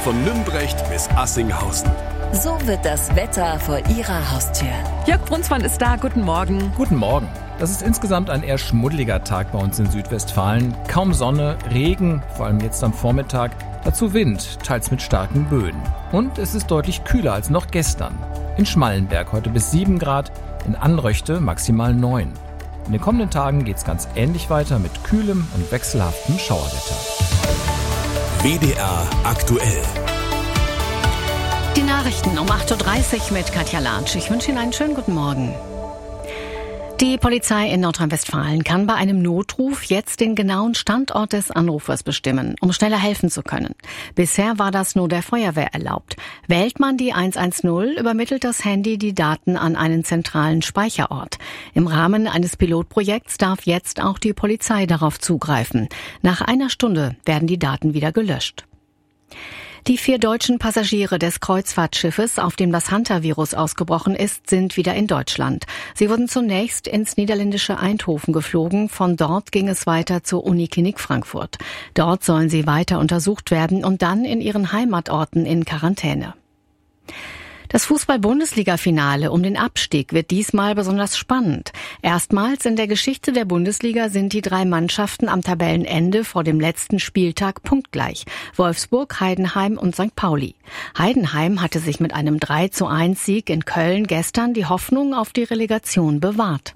von Nümbrecht bis Assinghausen. So wird das Wetter vor Ihrer Haustür. Jörg Brunsmann ist da. Guten Morgen. Guten Morgen. Das ist insgesamt ein eher schmuddeliger Tag bei uns in Südwestfalen. Kaum Sonne, Regen, vor allem jetzt am Vormittag. Dazu Wind, teils mit starken Böen. Und es ist deutlich kühler als noch gestern. In Schmallenberg heute bis 7 Grad, in Anröchte maximal 9. In den kommenden Tagen geht es ganz ähnlich weiter mit kühlem und wechselhaftem Schauerwetter. WDR aktuell. Die Nachrichten um 8.30 Uhr mit Katja Latsch. Ich wünsche Ihnen einen schönen guten Morgen. Die Polizei in Nordrhein-Westfalen kann bei einem Notruf jetzt den genauen Standort des Anrufers bestimmen, um schneller helfen zu können. Bisher war das nur der Feuerwehr erlaubt. Wählt man die 110, übermittelt das Handy die Daten an einen zentralen Speicherort. Im Rahmen eines Pilotprojekts darf jetzt auch die Polizei darauf zugreifen. Nach einer Stunde werden die Daten wieder gelöscht. Die 4 deutschen Passagiere des Kreuzfahrtschiffes, auf dem das Hunter-Virus ausgebrochen ist, sind wieder in Deutschland. Sie wurden zunächst ins niederländische Eindhoven geflogen. Von dort ging es weiter zur Uniklinik Frankfurt. Dort sollen sie weiter untersucht werden und dann in ihren Heimatorten in Quarantäne. Das Fußball-Bundesliga-Finale um den Abstieg wird diesmal besonders spannend. Erstmals in der Geschichte der Bundesliga sind die 3 Mannschaften am Tabellenende vor dem letzten Spieltag punktgleich. Wolfsburg, Heidenheim und St. Pauli. Heidenheim hatte sich mit einem 3:1-Sieg in Köln gestern die Hoffnung auf die Relegation bewahrt.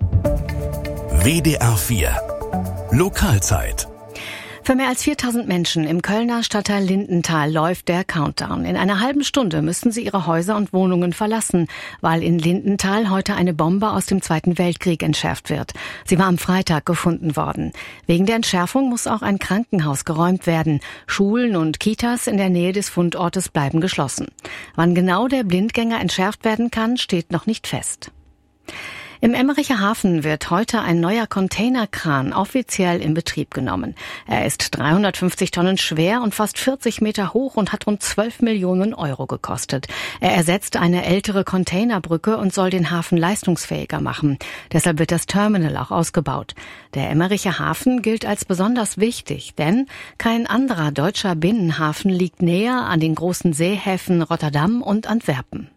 WDR 4 Lokalzeit. Für mehr als 4.000 Menschen im Kölner Stadtteil Lindenthal läuft der Countdown. In einer halben Stunde müssen sie ihre Häuser und Wohnungen verlassen, weil in Lindenthal heute eine Bombe aus dem Zweiten Weltkrieg entschärft wird. Sie war am Freitag gefunden worden. Wegen der Entschärfung muss auch ein Krankenhaus geräumt werden. Schulen und Kitas in der Nähe des Fundortes bleiben geschlossen. Wann genau der Blindgänger entschärft werden kann, steht noch nicht fest. Im Emmericher Hafen wird heute ein neuer Containerkran offiziell in Betrieb genommen. Er ist 350 Tonnen schwer und fast 40 Meter hoch und hat rund 12 Millionen Euro gekostet. Er ersetzt eine ältere Containerbrücke und soll den Hafen leistungsfähiger machen. Deshalb wird das Terminal auch ausgebaut. Der Emmericher Hafen gilt als besonders wichtig, denn kein anderer deutscher Binnenhafen liegt näher an den großen Seehäfen Rotterdam und Antwerpen.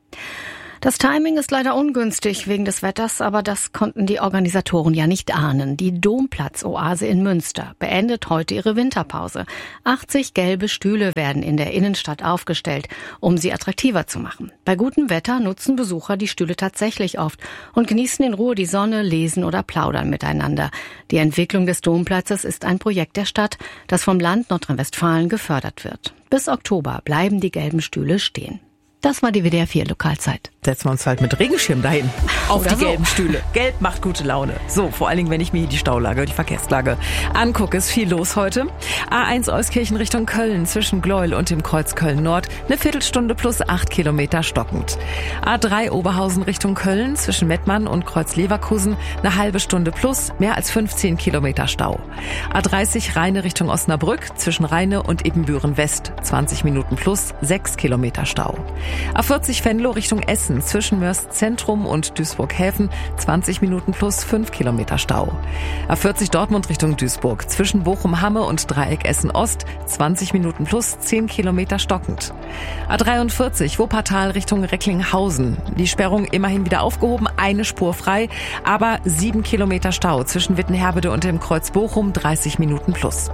Das Timing ist leider ungünstig wegen des Wetters, aber das konnten die Organisatoren ja nicht ahnen. Die Domplatz-Oase in Münster beendet heute ihre Winterpause. 80 gelbe Stühle werden in der Innenstadt aufgestellt, um sie attraktiver zu machen. Bei gutem Wetter nutzen Besucher die Stühle tatsächlich oft und genießen in Ruhe die Sonne, lesen oder plaudern miteinander. Die Entwicklung des Domplatzes ist ein Projekt der Stadt, das vom Land Nordrhein-Westfalen gefördert wird. Bis Oktober bleiben die gelben Stühle stehen. Das war die WDR 4 Lokalzeit. Setzen wir uns halt mit Regenschirm dahin. Auf die so. gelben Stühle. Gelb macht gute Laune. So, vor allen Dingen, wenn ich mir hier die Staulage, die Verkehrslage angucke, ist viel los heute. A1 Euskirchen Richtung Köln zwischen Gleuel und dem Kreuz Köln-Nord. Eine Viertelstunde plus 8 Kilometer stockend. A3 Oberhausen Richtung Köln zwischen Mettmann und Kreuz Leverkusen. Eine halbe Stunde plus mehr als 15 Kilometer Stau. A30 Rheine Richtung Osnabrück zwischen Rheine und Ebenbüren West. 20 Minuten plus 6 Kilometer Stau. A40 Venlo Richtung Essen zwischen Mörs Zentrum und Duisburg-Häfen 20 Minuten plus 5 Kilometer Stau. A40 Dortmund Richtung Duisburg zwischen Bochum-Hamme und Dreieck Essen-Ost 20 Minuten plus 10 Kilometer stockend. A43 Wuppertal Richtung Recklinghausen. Die Sperrung immerhin wieder aufgehoben, eine Spur frei, aber 7 Kilometer Stau zwischen Wittenherbede und dem Kreuz Bochum 30 Minuten plus.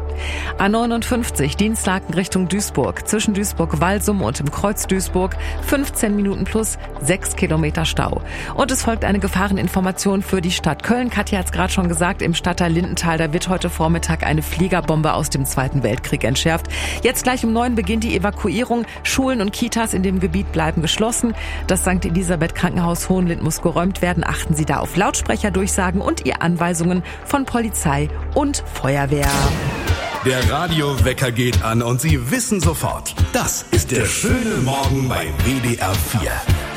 A59 Dienstlaken Richtung Duisburg zwischen Duisburg-Walsum und dem Kreuz Duisburg 15 Minuten plus 6 Kilometer Stau. Und es folgt eine Gefahreninformation für die Stadt Köln. Katja hat es gerade schon gesagt, im Stadtteil Lindenthal, da wird heute Vormittag eine Fliegerbombe aus dem Zweiten Weltkrieg entschärft. Jetzt gleich um 9 beginnt die Evakuierung. Schulen und Kitas in dem Gebiet bleiben geschlossen. Das St. Elisabeth Krankenhaus Hohenlind muss geräumt werden. Achten Sie da auf Lautsprecherdurchsagen und ihr Anweisungen von Polizei und Feuerwehr. Der Radiowecker geht an und Sie wissen sofort, das ist der schöne Morgen bei WDR 4.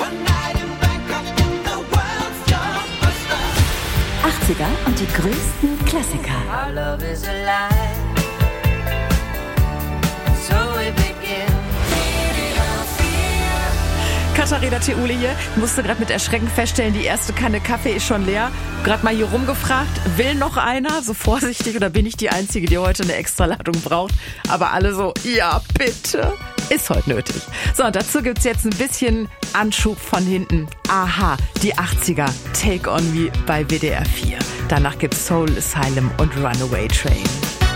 80er und die größten Klassiker. Our love is alive. So we begin. Katharina Theule hier. Ich musste gerade mit Erschrecken feststellen, die erste Kanne Kaffee ist schon leer. Gerade mal hier rumgefragt, will noch einer? So vorsichtig, oder bin ich die Einzige, die heute eine Extraladung braucht? Aber alle so, ja bitte. Ist heute nötig. So, dazu gibt's jetzt ein bisschen Anschub von hinten. Aha, die 80er, Take on Me bei WDR 4. Danach gibt's Soul Asylum und Runaway Train.